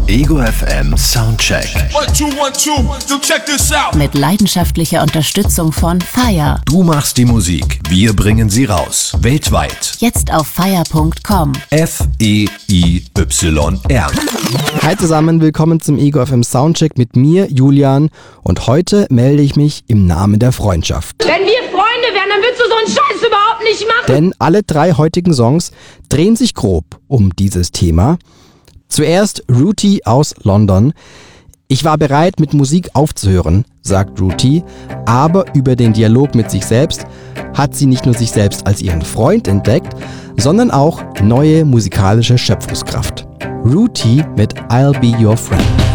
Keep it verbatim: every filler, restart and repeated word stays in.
Ego F M Soundcheck. One, two, one, two. So check this out. Mit leidenschaftlicher Unterstützung von Fire. Du machst die Musik, wir bringen sie raus. Weltweit. Jetzt auf fire punkt com. F E I Y R. Hi zusammen, willkommen zum Ego F M Soundcheck mit mir, Julian. Und heute melde ich mich im Namen der Freundschaft. Wenn wir Freunde wären, dann würdest du so einen Scheiß überhaupt nicht machen. Denn alle drei heutigen Songs drehen sich grob um dieses Thema. Zuerst Ruti aus London. Ich war bereit, mit Musik aufzuhören, sagt Ruti, aber über den Dialog mit sich selbst hat sie nicht nur sich selbst als ihren Freund entdeckt, sondern auch neue musikalische Schöpfungskraft. Ruti mit I'll Be Your Friend.